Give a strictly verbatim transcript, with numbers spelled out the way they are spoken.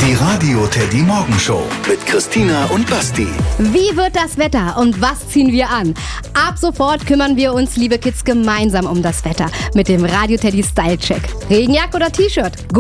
Die Radio Teddy Morgenshow mit Christina und Basti. Wie wird das Wetter und was ziehen wir an? Ab sofort kümmern wir uns, liebe Kids, gemeinsam um das Wetter mit dem Radio Teddy Style Check. Regenjacke oder T-Shirt?